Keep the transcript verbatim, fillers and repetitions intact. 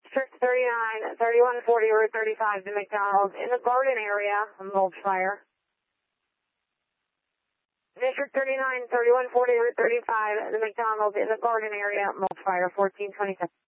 District thirty-nine, thirty-one forty, Route thirty-five, the McDonald's in the garden area, mulch fire. District thirty-nine, thirty-one forty, Route thirty-five, the McDonald's in the garden area, mulch fire, fourteen twenty-seven.